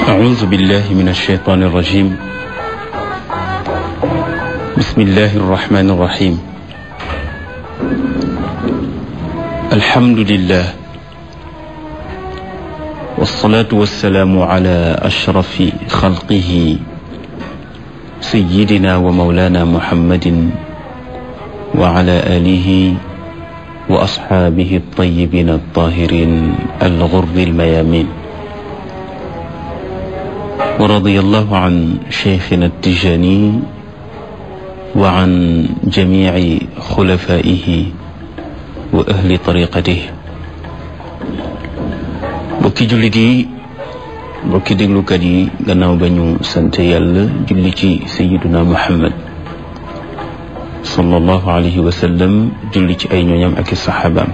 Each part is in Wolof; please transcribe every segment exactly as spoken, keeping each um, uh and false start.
أعوذ بالله من الشيطان الرجيم. بسم الله الرحمن الرحيم. الحمد لله والصلاة والسلام على أشرف خلقه سيدنا ومولانا محمد وعلى آله وأصحابه الطيبين الطاهرين الغر الميامين، ورضي الله عن شيخنا التجاني وعن جميع خلفائه وأهل طريقته. bokki jullit yi, bokki déglukat yi, gannaaw ba ñu sant Yàlla julli ci sayyiduna Muhammad sallallahu alayhi wa sallam, julli ci ay ñooñam ak i saxaabaam.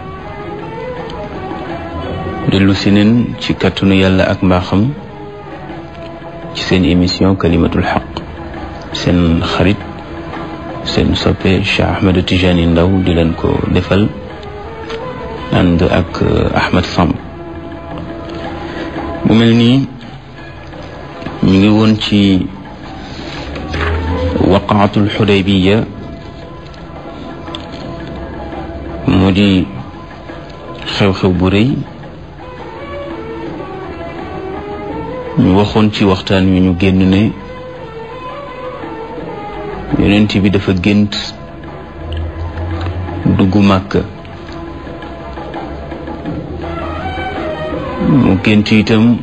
dellu si neen ci kàttanu Yàlla ak mbaaxam ci seen émission kalimatul xaq, seen xarit seen soppe Cheikh Ahmed Tijani Ndaw di leen ko defal ànd ak Ahmed Samb. mu mel nii ñu ngi woon ci waqaatul Xudaybiya, moo di xew-xew bu rëy. ñu waxoon ci waxtaan wi ñu génn ne yonent bi dafa gént dugg Màkka, mu gént itam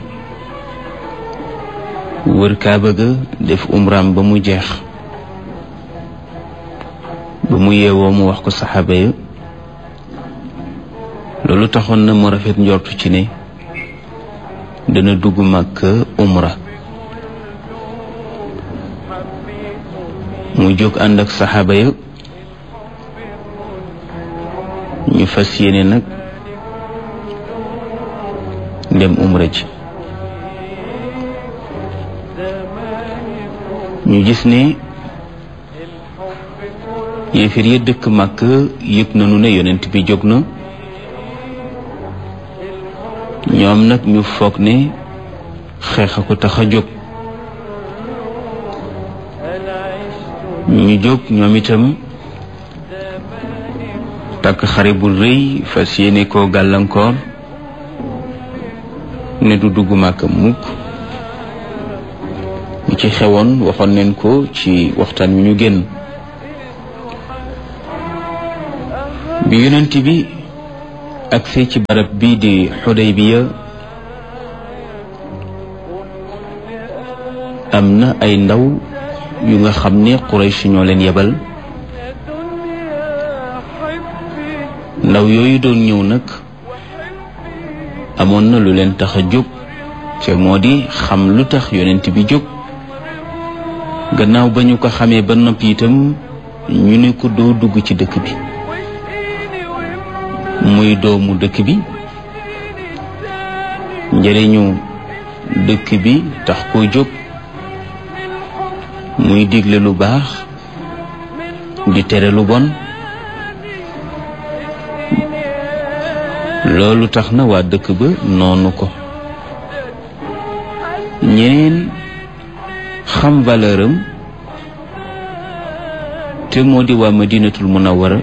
wër Kaaba ga def umraam ba mu jeex. ba mu yeewoo mu wax ko saxaaba ya, loolu taxoon na mu rafet njortu ci ne dana dugg Makka umra. mu jóg ànd ak saxaaba ya, ñu fas yéene nag dem umra ji. ñu gis ne yéefir ya dëkk Makka yëg nañu ne yonent bi jóg na. ñoom nag ñu foog ne xeex a ko tax a jóg. ñu jóg ñoom itam takk xare bu rëy fas yéene koo gàllankoor ne du dugg Màkka mukk. lu ci xewoon waxoon neen ko ci waxtaan wi ñu génn. bi yonent bi agsee ci barab bii di Xudaybiya, am na ay ndaw yu nga xam ne Quraysh ñoo leen yebal. ndaw yooyu doon ñëw nag amoon na lu leen tax a jóg, te moo di xam lu tax yonent bi jóg. gannaaw ba ñu ko xamee ba noppi itam ñu ne ko doo dugg ci dëkk bi, muy doomu dëkk bi, njëriñu dëkk bi tax koo jóg, muy digle lu baax di tere lu bon. loolu tax na waa dëkk ba noonu ko. ñeneen xam valeur am te moo di waa Madinatul Munawwara,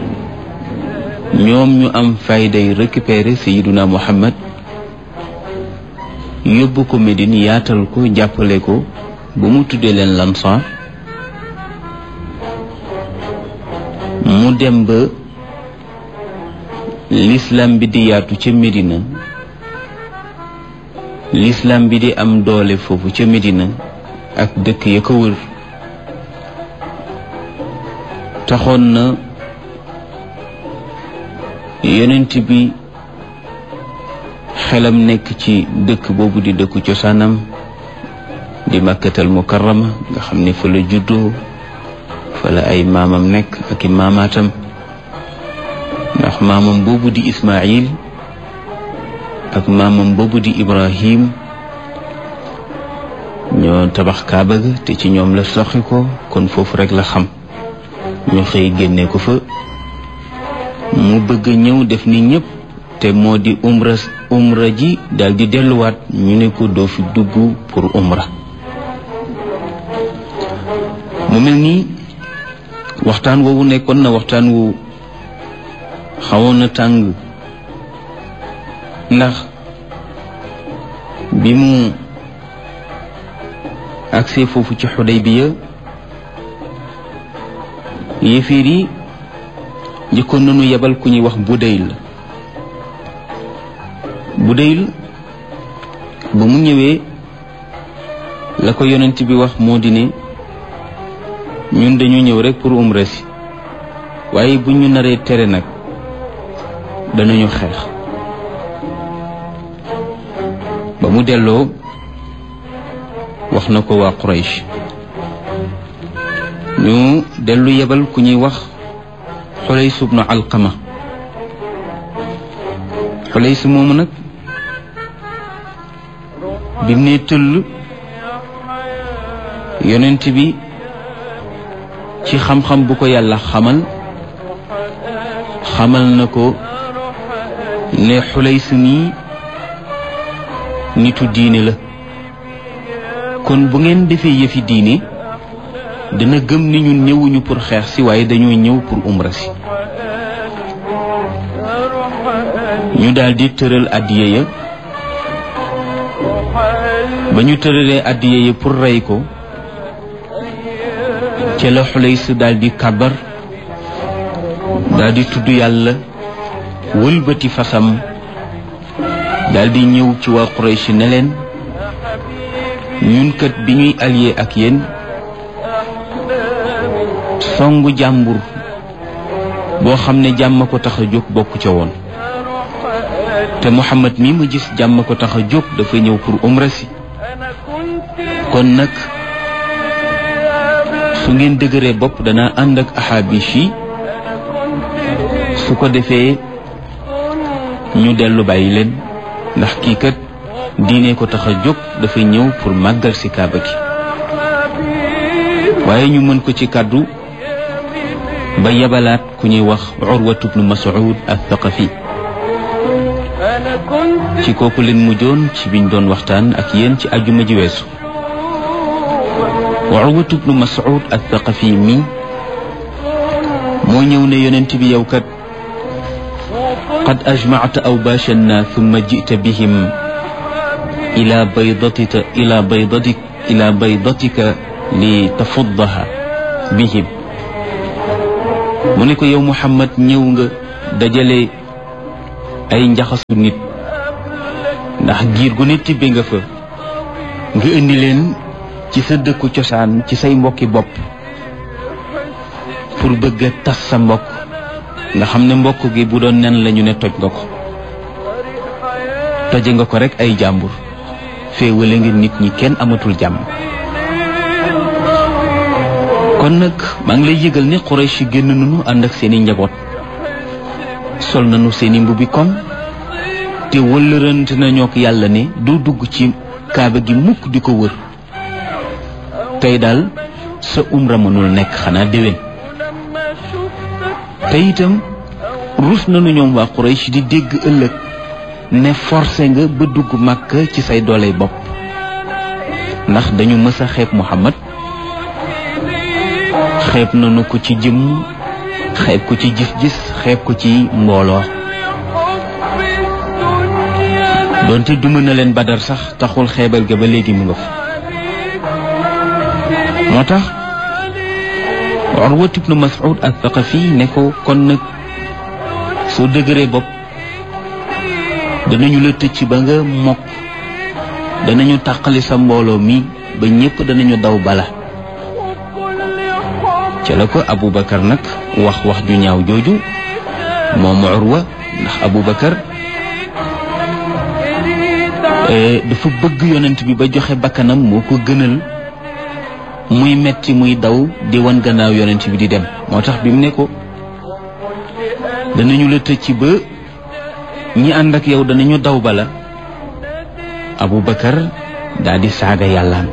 ñoom ñu am fayday récupérer Sayyiduna Muhammad, yóbbu ko Médine, yaatal ko, jàppale ko ba mu tuddee leen Lansaar. mu dem ba l'islam bi di yaatu ca Médina, l'islam bi di am doole foofu ca Médina ak dëkk ya ko wër. taxoon na yonent bi xelam nekk ci dëkk boobu di dëkku cosaanam di Makkatal Mukarrama, nga xam ne fa la juddoo, fa la ay maamam nekk ak i maamaatam. ndax maamam boobu di Ismaayil ak maamam boobu di Ibrahim ñoo tabax Kaaba ga, te ci ñoom la soxi ko, kon foofu rek la xam. ñu xëy génne ko fa, mu bëgg ñëw def ni ñëpp, te moo di umra umra ji daal di delluwaat ñu ne ko doo fi dugg pour umra. mu mel ni waxtaan woowu nekkoon na waxtaan wu xawoon na tàng, ndax bi mu agsee foofu ci Xudaybiya yéeféer yi njëkkoon nañu yebal ku ñuy wax Budayl. Budayl ba mu ñëwee la ko yonent bi wax moo di ne ñun dañu ñëw rek pour umra si, waaye bu ñu naree tere nag danañu xeex. ba mu delloo wax na ko waa Quraysh, ñu dellu yebal ku ñuy wax Xulays ibnu Alqama. Xulays moomu nag bi mu nee tëll yonent bi ci xam-xam bu ko yàlla xamal xamal na ko ne Xulays nii nitu diine la, kon bu ngeen defee yëfi diine dina gëm ni ñun ñëwuñu pour xeex si waaye dañoo ñëw pour umra si. ñu daldi tëral addiya ya, ba ñu tëralee addiya ya pour rey ko ca la Xulays daldi kàbbar daldi tudd yàlla wëlbati fasam daldi ñëw ci waa Quraysh ne leen ñun kat bi ñuy allié ak yéen songu jàmbur boo xam ne jàmm ko tax a jóg bokk ca woon, te Muhammad mi ma gis jàmm ko tax a jóg dafa ñëw pour umra si. kon nag su ngeen dëgëree bopp danaa ànd ak axaabish yi, su ko defee ñu dellu bàyyi leen, ndax kii kat diine ko tax a jóg dafa ñëw pour màggal si kaaba gi. waaye ñu mën ko ci kàddu ba yabalaat ku ñuy wax Urwatu bnu Mas'ud al-Thaqafi. ci kooku leen mujjoon ci biñ doon waxtaan ak yéen ci àjjuma ji weesu. Urwatu bnu Mas'ud al-Thaqafi mi moo ñëw ne yonent bi yow kat qad ajmacta awbaash an-naas thumma ji'ta bihim ila baydatika ila baydatik ila baydatika li tafuddaha bihim. mu ne ko yow Muhammad ñëw nga dajale ay njaxasu nit, ndax giir gu ne tibbe nga fa, nga indi leen ci sa dëkku cosaan ci say mbokki bopp pour bëgg a tas sa mbokk, nga xam ne mbokk gi bu doon nen lañu ne toj nga ko, toje nga ko rek ay jàmbur, féewale nga nit ñi kenn amatul jàmm. kon nag maa ngi lay yëgal ne Quraysh yi génn nañu ànd ak seeni njaboot, sol nañu seeni mbubbi koŋ, te wëllërante nañoo ak yàlla ne doo dugg ci kaaba gi mukk di ko wër. tey daal sa umra mënul nekk xanaa déwén. te itam rus nañu ñoom waa Quraysh di dégg ëllëg ne forcé nga ba dugg Makka ci say dooley bopp, ndax dañu mës a xeeb Muhammad, xeeb nañu ko ci jëmm, xeeb ko ci gis-gis, xeeb ko ci mbooloo. doonte duma na leen Badar sax taxul xeebal ga ba léegi mu nga fa. moo tax Urwatu ibnu Mas'ud al-Thaqafi ne ko kon nag soo dëgëree bopp danañu la tëcc ba nga mokk, danañu tàqali sa mbooloo mi ba ñépp danañu daw bala. ca la ko Aboubacar nag wax wax ju ñaaw jooju moom Urwa, ndax Aboubacar dafa bëgg yonent bi ba joxe bakkanam moo ko gënal muy metti muy daw di wan gannaaw yonent bi di dem. moo tax bi mu ne ko danañu la tëcc ba ñi ànd ak yow danañu daw bala, Aboubacar daal di saaga yàllaam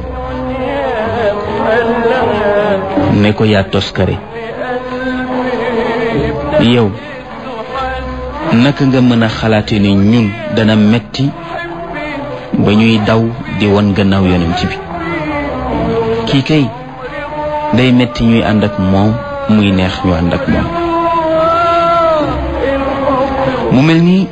ne ko yaa toskare yow naka nga mën a xalaate ni ñun dana metti ba ñuy daw di won gannaaw yonent bi kii kay day metti ñuy ànd ak moom muy neex ñu ànd ak moom mu mel ni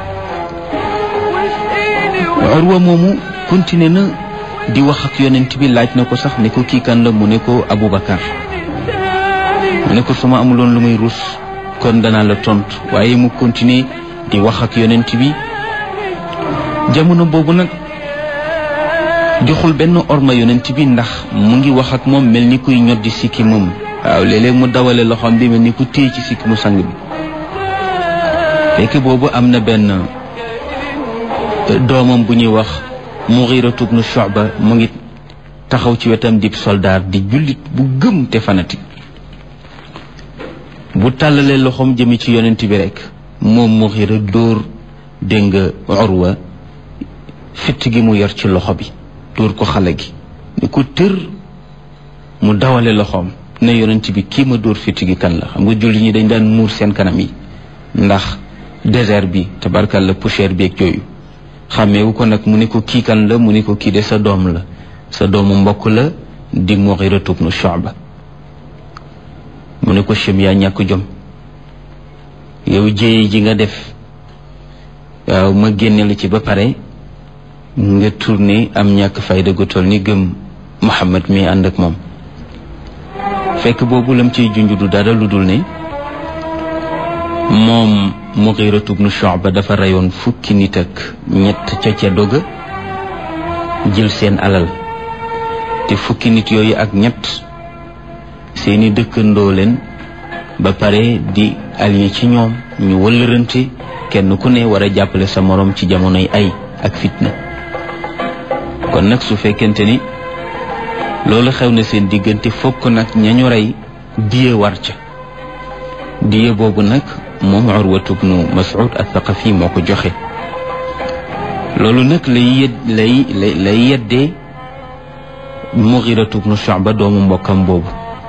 Urwa moomu continué na di wax ak yonent bi laaj na ko sax ne ko kii kan la mu ne ko Aboubacar mu ne ko suma amuloon lu muy rus kon danaa la tontu waaye mu continué di wax ak yonent bi jamono boobu nag joxul benn orma yonent bi ndax mu ngi wax ak moom mel ni kuy ñoddi sikki moom waaw léeg-léeg mu dawale loxoom bi mel ni ku téye ci sikki mu sang bi fekk boobu am na benn doomam bu ñuy wax Mughiratu ibn Shu'ba mu ngi taxaw ci wetam di soldaar di jullit bu gëm te fanatique bu tàllalee loxoom jëmi ci yonent bi rek moom Mughira dóor dégg nga Urwa fitt gi mu yor ci loxo bi dóor ko xale gi ni ko tër mu dawale loxoom ne yonent bi kii ma dóor fitt gi kan la xam nga jullit ñi dañ daan muur seen kanam yi ndax désert bi tabarkal la poussière bi ak yooyu xàmmeewu ko nag mu ne ko kii kan la mu ne ko kii de sa doom la sa doomu mbokk la di Mughiratu ibn Shu'ba mu ne ko chem yaa ñàkk jom yow jéye ji nga def waaw ma génne la ci ba pare nga tourné am ñàkk fayda gu toll ni gëm Muhammad mi ànd ak moom fekk boobu lam ciy junj du dara lu dul ne moom Mughiratu ibn Shu'ba dafa reyoon fukki nit ak ñett ca ca doga jël seen alal te fukki nit yooyu ak ñett seeni dëkkandoo leen ba pare di allié ci ñoom ñu wëllërante kenn ku ne war a jàppale sa moroom ci jamonoy ay ak fitna kon nag su fekkente ni loolu xew na seen diggante fokk nag ñañu rey diye war ca diye boobu nag moom Urwatu ibnu Mas'ud al-Thaqafi moo ko joxe loolu nag lay yed lay lay yeddee Mughiratu ibnu Shu'ba doomu mbokkam boobu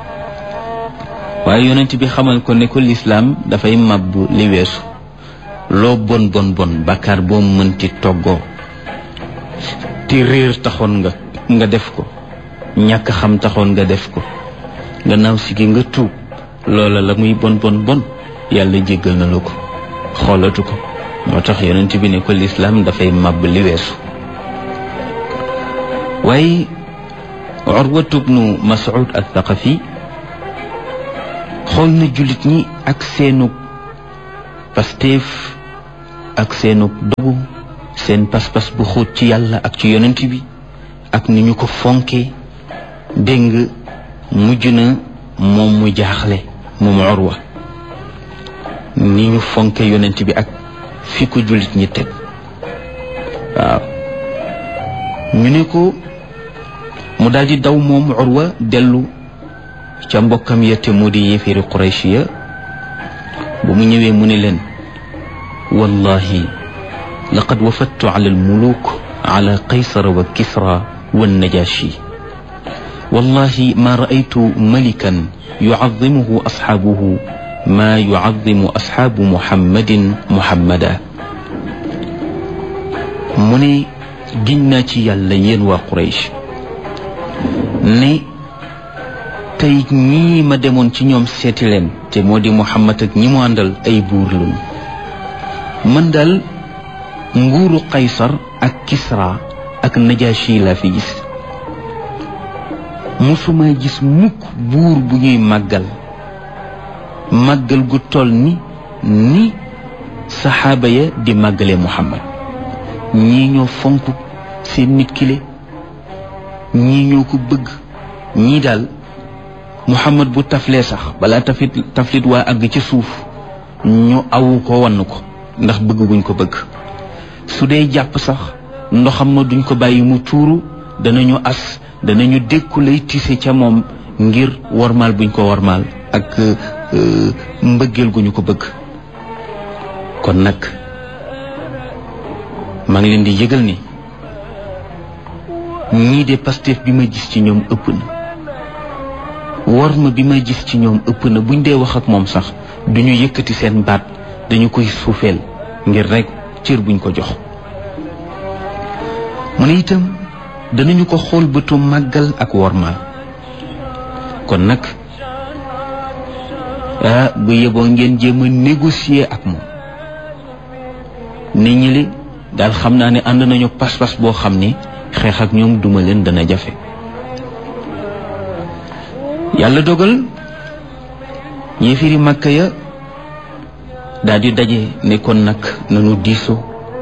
waaye yonent bi xamal ko ne ko lislaam dafay màbb li weesu loo bon bon bon bàkkaar boo mënti toggoo te réer taxoon nga nga def ko ñàkk xam taxoon nga def ko gannaaw si gi nga tuub loola la muy bon bon bon yàlla jéggal na la ko xoolatu ko moo tax yonent bi ne ko lislaam dafay màbb li weesu waaye Urwatu ibnu Mas'ud al-Thaqafi xool na jullit ñi ak seenug pasteef ak seenug dogu seen pas-pas bu xóot ci yàlla ak ci yonent bi ak ni ñu ko fonke dégg nga mujj na moom mu jaaxle moom Urwa ni ñu fonke yonent bi ak fi ko jullit ñi teg waaw ñu ne ko mu daal di daw moom Urwa dellu ca mbokkam yette moo di yéeféeri Quraysh ya bu mu ñëwee mu ne leen wallahi laqad wafattu ala almuluk ala qaysara wa kisra wa najashi wallahi ma ra'aytu malikan yu'azzimuhu ashabuhu ma yu'azzimu ashabu muhammadin muhammada mu ne giñ naa ci yàlla yéen waa Quraysh ne tey ñii ma demoon ci ñoom seeti leen te moo di Muhammad ak ñi mu àndal ay buur lañu man daal nguuru Qaysar ak Kisra ak Najashi laa fi gis musuma gis mukk buur bu ñuy màggal màggal gu toll ni ni saxaaba ya di màggalee Muhammad ñii ñoo fonk seen nit kile ñii ñoo ko bëgg ñii daal Muhammad bu taflee sax balaa taflit taflit waa àgg ci suuf ñu awu ko wann ko ndax bëgg guñ ko bëgg su dee jàpp sax ndoxam ma duñ ko bàyyi mu tuuru danañu as danañu dékku lay tise ca moom ngir warmaal buñ ko warmaal ak mbëggeel gu ñu ko bëgg kon nag maa ngi leen di yëgal ni ñii de Pastef bi ma gis ci ñoom ëpp na war ma bi ma gis ci ñoom ëpp na buñ dee wax ak moom sax duñu yëkkati seen baat dañu koy suufeel ngir rek cër buñ ko jox. mu ne itam danañu ko xool bëtu màggal ak wormaal. kon nag ah bu yeboo ngeen jéem a négocier ak moom. nit ñi li daal xam naa ne ànd nañu pas-pas boo xam ni xeex ak ñoom duma leen dana jafe. yàlla dogal yéefiri Makka ya daal di daje ne kon nag nanu diisoo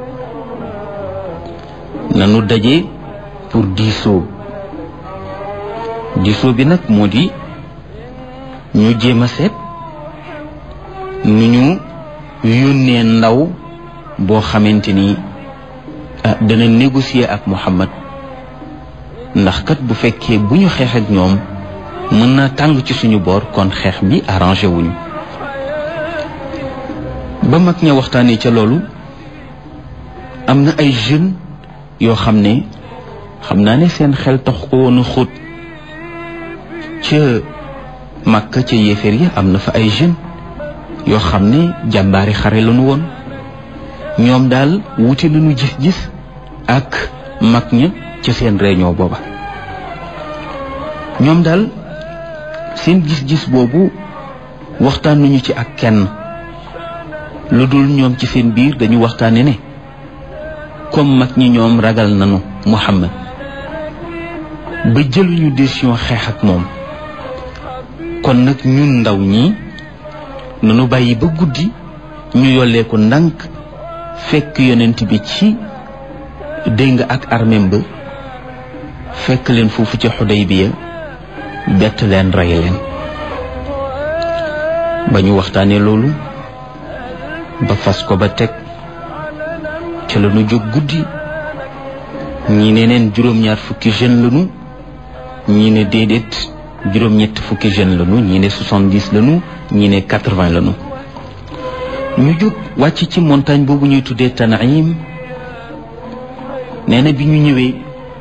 nanu daje pour diisoo diisoo bi nag moo di ñu jéem a seet nu ñu yónnee ndaw boo xamante ni ah dana négocier ak Muhammad ndax kat bu fekkee bu ñu xeex ak ñoom mën naa tàng ci suñu boor kon xeex bi arrangé wuñu. ba mag ña waxtaanee ca loolu am na ay jeunes yoo xam ne xam naa ne seen xel tax ko woon a xóot ca Makka ca yéeféer yi am na fa ay jeunes yoo xam ne jàmbaari xare lañu woon. ñoom daal wuti nañu gis-gis ak mag ña ca seen réunion booba. ñoom daal seen gis-gis boobu waxtaan nañu ci ak kenn lu dul ñoom ci seen biir dañu waxtaane ne comme mag ñi ñoom ragal nañu Muhammad ba jëluñu décision xeex ak moom kon nag ñun ndaw ñi nanu bàyyi ba guddi ñu yollee ko ndànk fekk yonent bi ci dégg nga ak armem ba fekk leen foofu ci Xudaybiya bett leen rey leen. ba ñu waxtaanee loolu ba fas ko ba teg ca la ñu jóg guddi ñii ne neen juróom-ñaar fukki jeune lañu ñii ne déedéet juróom-ñett fukki jeune lañu ñii ne soixante-dix lañu ñii ne quatre-vingts lañu. ñu jóg wàcc ci montagne boobu ñuy tuddee Tanaim. nee na bi ñu ñëwee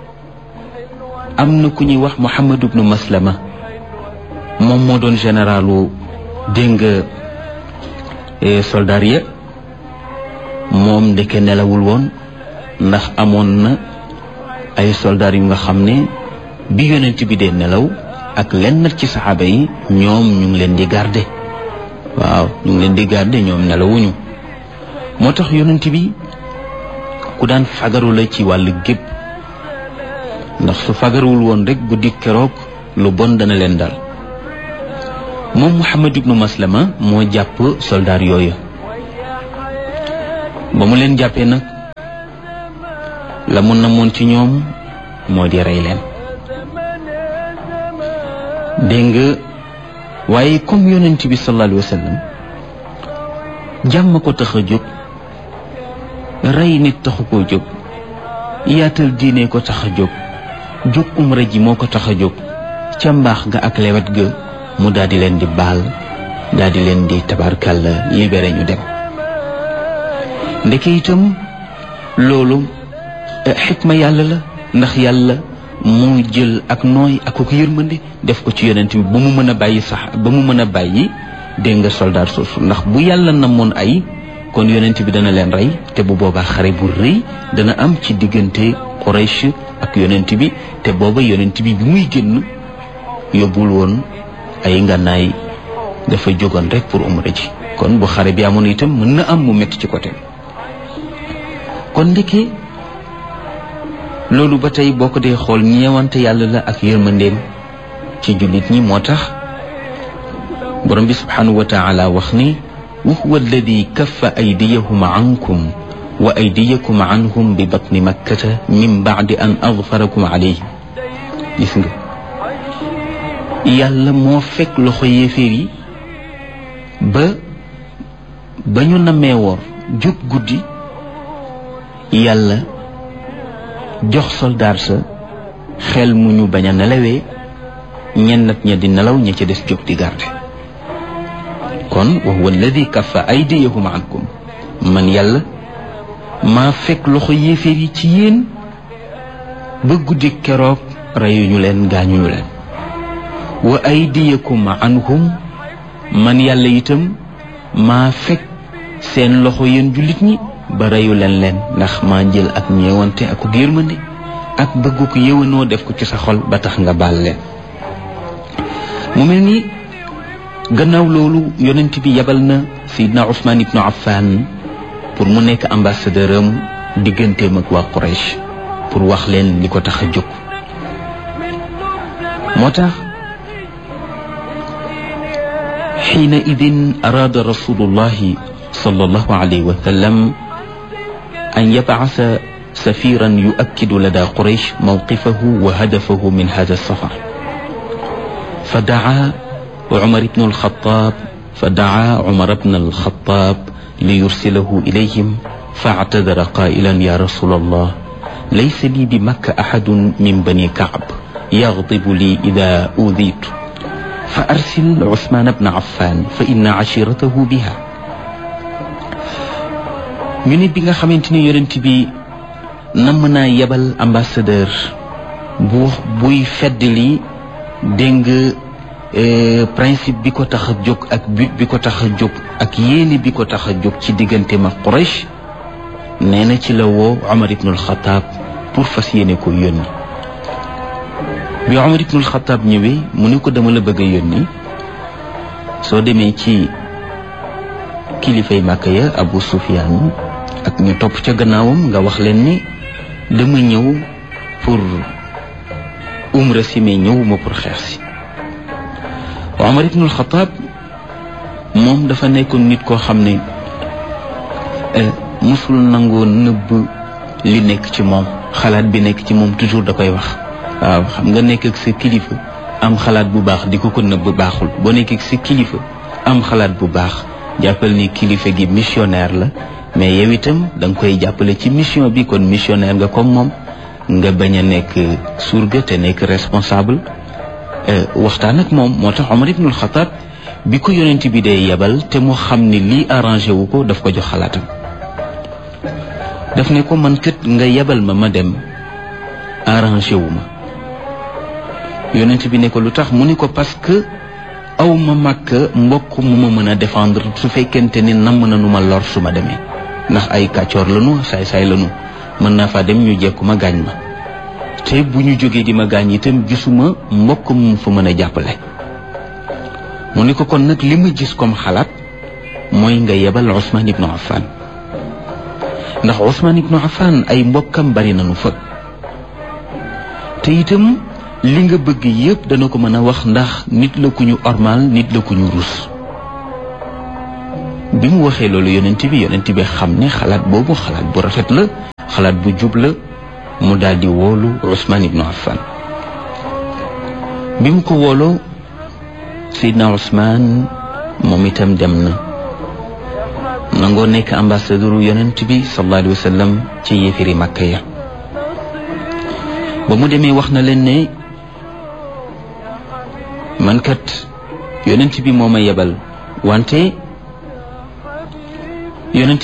am na ku ñuy wax Muhammad ibnu Maslama moom moo doon généralu dégg nga soldat ya moom ndeke nelawul woon ndax amoon na ay soldat yu nga xam ne bi yonent bi dee nelaw ak lenn ci saxaaba yi ñoom ñu ngi leen di garder. waaw ñu ngi leen di garder ñoom nelawuñu moo tax yonent bi ku daan fagaru la ci wàllu gépp ndax su fagaruwul woon rek guddi keroog lu bon dana leen dal. moom Muhammad ibnu Maslama moo jàpp soldaar yooyu ba mu leen jàppee nag la mu namoon ci ñoom moo di rey leen dégg nga waaye comme yonent bi sallallahu alayhi wa sallam jàmm ko tax a jóg rey nit taxu koo jóg yaatal diine ko tax a jóg jóg umra ji moo ko tax a jóg ca mbaax ga ak lewet ga mu daal di leen di baal daal di leen di tabarkalla libéré ñu dem. ndeke itam loolu xikma yàlla la ndax yàlla moo jël ak nooy ak ko yërmande def ko ci yonent bi ba mu mën a bàyyi sax ba mu mën a bàyyi dégg nga soldat soosu ndax bu yàlla namoon ay kon yonent bi dana leen rey te bu boobaa xare bu rëy dana am ci diggante Quraysh ak yonent bi te booba yonent bi bi muy génn yóbbul woon ay ngànnaay dafa jógoon rek pour umra ji kon bu xare bi amoon itam mën na am mu metti ci côté kon ndeke loolu ba tey boo ko dee xool ñeewante yàlla la ak yërmandeem ci jullit ñi moo tax borom bi subhanahu wa taala wax ni wa huwa alladi kaffa aydiyahum ankum wa aydiyakum anhum bi batni makkata min baadi an adfarakum alayhim gis nga yàlla moo fekk loxo yéeféer yi ba ba ñu namee woor jóg guddi yàlla jox soldaar sa xel mu ñu bañ a nelawee ñenn nat ña di nelaw ña ca des jóg di garde kon wa huwa alladi kaffa aydiyahum ankum man yàlla maa fekk loxo yéeféer yi ci yéen ba guddi keroog reyuñu leen gaañuñu leen wa aydiyakum anhum man yàlla itam maa fekk seen loxo yéen jullit ñi ba reyu leen leen ndax maa jël ak ñeewante ak ku yërmande ak bëggu ko yëwanoo def ko ci sa xol ba tax nga baal leen. mu mel ni gannaaw loolu yonent bi yabal na Seydina Ousmane ibnu Affan pour mu nekk ambassadeur am digganteem ak waa Quraysh pour wax leen li ko tax a jóg. moo tax xiina idin araada rasulullahi sallallahu alayhi wa sallam an yabcasa safiran yuakkidu lada Quraysh mawqifahu wa hadafahu min hada safar fa daa Umar ibn al-Khattab fa daa Umar ibn al-Khattab liyursilahu ilayhim faactadara qaa'ilan ya rasulallah laysa lii bi Makka axadun min bani Kacb yagdibu lii idaa uudiitu fa arsil Usmaan ibn Affaan fa inna cashiiratahu biha. ñu ne bi nga xamante ni yonent bi namm naa yebal ambassadeur bu buy feddali dégg nga principe bi ko tax a jóg ak but bi ko tax a jóg ak yéene bi ko tax a jóg ci diggante ma Quraysh nee na ci la woo Umar ibn al-Khattab pour fas yéene ko yónni. bi Umar ibn al-Khattab ñëwee mu ne ko dama la bëgg a yónni soo demee ci kilifay Makka ya Abu Sufyaan ak ñu topp ca gannaawam nga wax leen ni dama ñëw pour umra si mais ñëwuma pour xeex si. Umar ibn al-Khattab moom dafa nekkoon nit koo xam ne musul nangoo nëbb li nekk ci moom xalaat bi nekk ci moom toujours da koy wax. waaw xam nga nekk ak sa kilifa am xalaat bu baax di ko ko nëbb baaxul boo nekk ak sa kilifa am xalaat bu baax jàppal ni kilifa gi missionnaire la mais yow itam da nga koy jàppale ci mission bi kon missionnaire nga comme moom nga bañ a nekk surga te nekk responsable waxtaan ak moom. moo tax Umar ibn al-Khattab bi ko yonent bi dee yebal te mu xam ni lii arrangé wu ko daf ko jox xalaatam daf ne ko man kët nga yebal ma ma dem arrangé wu ma. yonent bi ne ko lu tax mu ne ko parce que aw ma Makka mbokk mu ma mën a défendre su fekkente ni namm na nu ma lor su ma demee ndax ay kàccoor lanu saay-saay lanu mën naa faa dem ñu jekku ma gaañ ma te bu ñu jógee di ma gaañ itam gisuma mbokk mu fa mën a jàppale. mu ne ko kon nag li ma gis comme xalaat mooy nga yebal Ousmane ibnu Affan ndax Ousmane ibnu Affan ay mbokkam bari nañu fa te itam li nga bëgg yépp dana ko mën a wax ndax nit la ku ñu ormal nit la ku ñu rus. bi mu waxee loolu yonent bi yonent bi xam ne xalaat boobu xalaat bu rafet la xalaat bu jub la mu daal di woolu Ousmane ibnu Affan. bi mu ko wooloo Seydina Ousmane moom itam dem na nangoo nekk ambassadeur yonent bi sallallahu alayhi wa sallam ci yéefiri Makka ya. ba mu demee wax na leen ne man kat yonent bi moo ma yebal wante yonent